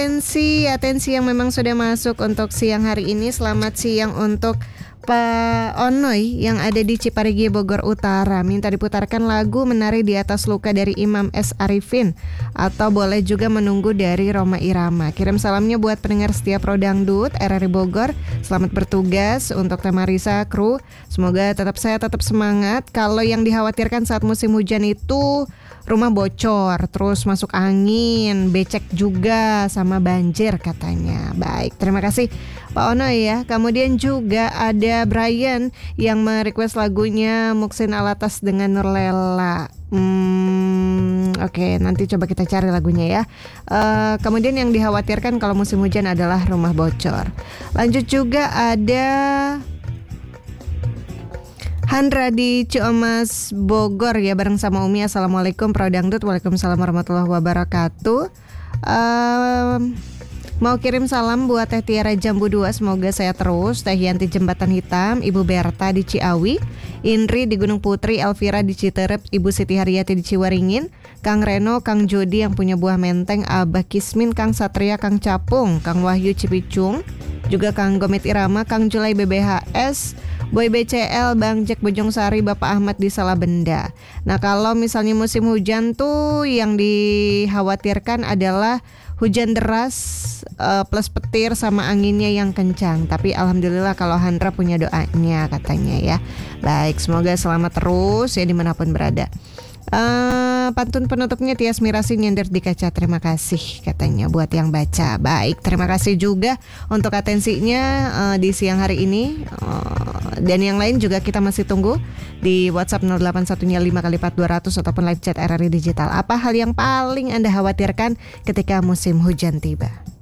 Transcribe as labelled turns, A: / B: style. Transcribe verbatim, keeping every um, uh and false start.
A: Atensi, atensi yang memang sudah masuk untuk siang hari ini. Selamat siang untuk Pak Onoy yang ada di Ciparigi, Bogor Utara. Minta diputarkan lagu Menari di Atas Luka dari Imam S. Arifin, atau boleh juga Menunggu dari Roma Irama. Kirim salamnya buat pendengar setia Pro Dangdut R R I Bogor. Selamat bertugas untuk Teh Marisa, kru. Semoga tetap sehat, tetap semangat. Kalau yang dikhawatirkan saat musim hujan itu rumah bocor, terus masuk angin, becek juga, sama banjir katanya. Baik, terima kasih Pak Ono ya. Kemudian juga ada Brian yang merequest lagunya Muksin Alatas dengan Nurlela. Hmm, Oke, okay, nanti coba kita cari lagunya ya. Uh, kemudian yang dikhawatirkan kalau musim hujan adalah rumah bocor. Lanjut juga ada Handra di Ciamas, Bogor ya, bareng sama Umi. Assalamualaikum Pro Dangdut. Waalaikumsalam warahmatullahi wabarakatuh. um, Mau kirim salam buat Teh Tiara Jambu dua, semoga saya terus. Teh Yanti Jembatan Hitam, Ibu Berta di Ciawi, Indri di Gunung Putri, Elvira di Citerep, Ibu Siti Haryati di Ciwaringin, Kang Reno, Kang Jody yang punya buah menteng, Abah Kismin, Kang Satria, Kang Capung, Kang Wahyu Cipicung, juga Kang Gomit Irama, Kang Julai B B H S, Boy B C L, Bang Jack Bojong Sari, Bapak Ahmad di Salabenda. Nah, kalau misalnya musim hujan tuh yang dikhawatirkan adalah hujan deras uh, plus petir sama anginnya yang kencang. Tapi alhamdulillah kalau Handra punya doanya katanya ya. Baik, semoga selamat terus ya dimanapun berada. Uh, pantun penutupnya Tias Mirasi nyender di kaca. Terima kasih katanya buat yang baca. Baik, terima kasih juga untuk atensinya uh, di siang hari ini. uh, Dan yang lain juga kita masih tunggu di WhatsApp nol delapan satu lima kali empat dua ratus ataupun live chat R R I Digital. Apa hal yang paling Anda khawatirkan ketika musim hujan tiba?